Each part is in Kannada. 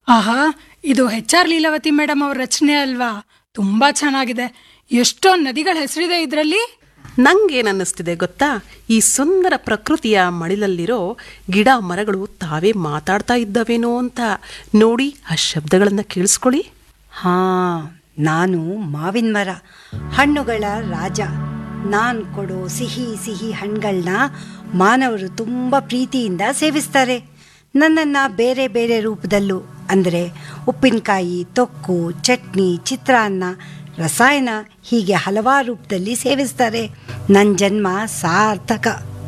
ಆಹಾ, ಇದು HR ಲೀಲಾವತಿ ಮೇಡಮ್ ಅವ್ರ ರಚನೆ ಅಲ್ವಾ? ತುಂಬಾ ಚೆನ್ನಾಗಿದೆ. ಎಷ್ಟೊಂದು ನದಿಗಳ ಹೆಸರಿದೆ ಇದರಲ್ಲಿ. ನಂಗೇನನ್ನಿಸ್ತಿದೆ ಗೊತ್ತಾ, ಈ ಸುಂದರ ಪ್ರಕೃತಿಯ ಮಡಿಲಲ್ಲಿರೋ ಗಿಡ ಮರಗಳು ತಾವೇ ಮಾತಾಡ್ತಾ ಇದ್ದವೇನೋ ಅಂತ. ನೋಡಿ, ಆ ಶಬ್ದಗಳನ್ನ ಕೇಳಿಸ್ಕೊಳ್ಳಿ. ಹಾ, ನಾನು ಮಾವಿನ ಮರ, ಹಣ್ಣುಗಳ ರಾಜ. ನಾನು ಕೊಡೋ ಸಿಹಿ ಸಿಹಿ ಹಣ್ಣುಗಳನ್ನ ಮಾನವರು ತುಂಬ ಪ್ರೀತಿಯಿಂದ ಸೇವಿಸ್ತಾರೆ. ನನ್ನನ್ನು ಬೇರೆ ಬೇರೆ ರೂಪದಲ್ಲೂ, ಅಂದರೆ ಉಪ್ಪಿನಕಾಯಿ, ತೊಕ್ಕು, ಚಟ್ನಿ, ಚಿತ್ರಾನ್ನ, ರಸಾಯನ, ಹೀಗೆ ಹಲವಾರು ರೂಪದಲ್ಲಿ ಸೇವಿಸ್ತಾರೆ. ನನ್ನ ಜನ್ಮ ಸಾರ್ಥಕ.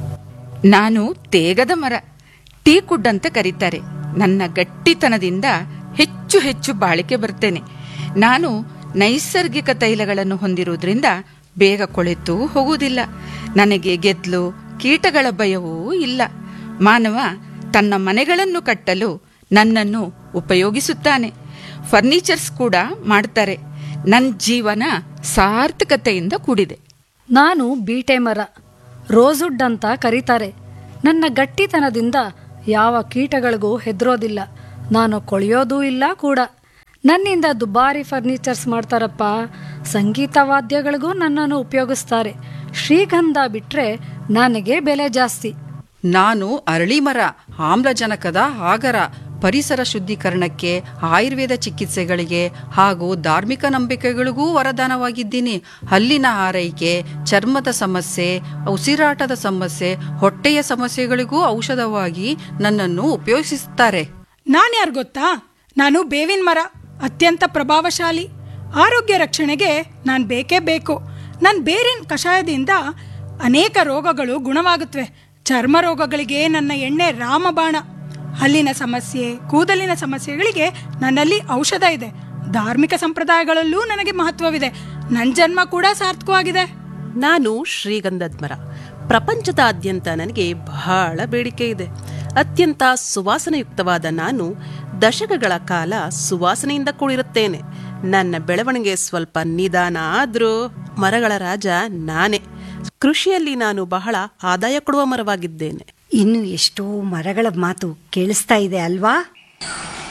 ನಾನು ತೇಗದ ಮರ, ಟೀ ಕುಡ್ ಅಂತ ಕರೀತಾರೆ. ನನ್ನ ಗಟ್ಟಿತನದಿಂದ ಹೆಚ್ಚು ಹೆಚ್ಚು ಬಾಳಿಕೆ ಬರ್ತೇನೆ. ನಾನು ನೈಸರ್ಗಿಕ ತೈಲಗಳನ್ನು ಹೊಂದಿರುವುದರಿಂದ ಬೇಗ ಕೊಳೆತು ಹೋಗುವುದಿಲ್ಲ. ನನಗೆ ಗೆದ್ಲು ಕೀಟಗಳ ಭಯವೂ ಇಲ್ಲ. ಮಾನವ ತನ್ನ ಮನೆಗಳನ್ನು ಕಟ್ಟಲು ನನ್ನನ್ನು ಉಪಯೋಗಿಸುತ್ತಾನೆ. ಫರ್ನಿಚರ್ಸ್ ಕೂಡ ಮಾಡ್ತಾರೆ. ನನ್ನ ಜೀವನ ಸಾರ್ಥಕತೆಯಿಂದ ಕೂಡಿದೆ. ನಾನು ಬೀಟೆ ಮರ, ರೋಸ್ವುಡ್ ಅಂತ ಕರೀತಾರೆ. ನನ್ನ ಗಟ್ಟಿತನದಿಂದ ಯಾವ ಕೀಟಗಳಿಗೂ ಹೆದರೋದಿಲ್ಲ. ನಾನು ಕೊಳೆಯೋದೂ ಇಲ್ಲ ಕೂಡ. ನನ್ನಿಂದ ದುಬಾರಿ ಫರ್ನಿಚರ್ಸ್ ಮಾಡ್ತಾರಪ್ಪ. ಸಂಗೀತ ವಾದ್ಯಗಳಿಗೂ ನನ್ನನ್ನು ಉಪಯೋಗಿಸ್ತಾರೆ. ಶ್ರೀಗಂಧ ಬಿಟ್ಟರೆ ನನಗೆ ಬೆಲೆ ಜಾಸ್ತಿ. ನಾನು ಅರಳಿ ಮರ, ಆಮ್ಲಜನಕದ ಆಗರ, ಪರಿಸರ ಶುದ್ಧೀಕರಣಕ್ಕೆ, ಆಯುರ್ವೇದ ಚಿಕಿತ್ಸೆಗಳಿಗೆ ಹಾಗೂ ಧಾರ್ಮಿಕ ನಂಬಿಕೆಗಳಿಗೂ ವರದಾನವಾಗಿದ್ದೀನಿ. ಹಲ್ಲಿನ ಆರೈಕೆ, ಚರ್ಮದ ಸಮಸ್ಯೆ, ಉಸಿರಾಟದ ಸಮಸ್ಯೆ, ಹೊಟ್ಟೆಯ ಸಮಸ್ಯೆಗಳಿಗೂ ಔಷಧವಾಗಿ ನನ್ನನ್ನು ಉಪಯೋಗಿಸುತ್ತಾರೆ. ನಾನ್ಯಾರು ಗೊತ್ತಾ? ನಾನು ಬೇವಿನ ಮರ, ಅತ್ಯಂತ ಪ್ರಭಾವಶಾಲಿ. ಆರೋಗ್ಯ ರಕ್ಷಣೆಗೆ ನಾನು ಬೇಕೇ ಬೇಕು. ನನ್ನ ಬೇರಿನ ಕಷಾಯದಿಂದ ಅನೇಕ ರೋಗಗಳು ಗುಣವಾಗುತ್ತವೆ. ಚರ್ಮ ರೋಗಗಳಿಗೆ ನನ್ನ ಎಣ್ಣೆ ರಾಮಬಾಣ. ಹಲ್ಲಿನ ಸಮಸ್ಯೆ, ಕೂದಲಿನ ಸಮಸ್ಯೆಗಳಿಗೆ ನನ್ನಲ್ಲಿ ಔಷಧ ಇದೆ. ಧಾರ್ಮಿಕ ಸಂಪ್ರದಾಯಗಳಲ್ಲೂ ನನಗೆ ಮಹತ್ವವಿದೆ. ನನ್ನ ಜನ್ಮ ಕೂಡ ಸಾರ್ಥಕವಾಗಿದೆ. ನಾನು ಶ್ರೀಗಂಧದ ಮರ. ಪ್ರಪಂಚದಾದ್ಯಂತ ನನಗೆ ಬಹಳ ಬೇಡಿಕೆ ಇದೆ. ಅತ್ಯಂತ ಸುವಾಸನೆಯುಕ್ತವಾದ ನಾನು ದಶಕಗಳ ಕಾಲ ಸುವಾಸನೆಯಿಂದ ಕೂಡಿರುತ್ತೇನೆ. ನನ್ನ ಬೆಳವಣಿಗೆ ಸ್ವಲ್ಪ ನಿಧಾನ ಆದರೂ ಮರಗಳ ರಾಜ ನಾನೇ. ಕೃಷಿಯಲ್ಲಿ ನಾನು ಬಹಳ ಆದಾಯ ಕೊಡುವ ಮರವಾಗಿದ್ದೇನೆ. ಇನ್ನು ಎಷ್ಟೋ ಮರಗಳ ಮಾತು ಕೇಳಿಸ್ತಾ ಇದೆ ಅಲ್ವಾ?